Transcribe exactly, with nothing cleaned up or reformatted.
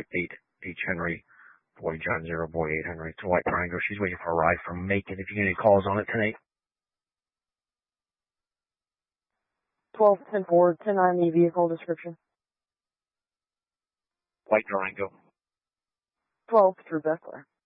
eight H Henry, boy John zero, boy eight Henry. It's a White Triangle. She's waiting for a ride from Macon. If you get any calls on it tonight. twelve ten four, ten nine E vehicle description. White Durango. twelve through Bethlehem.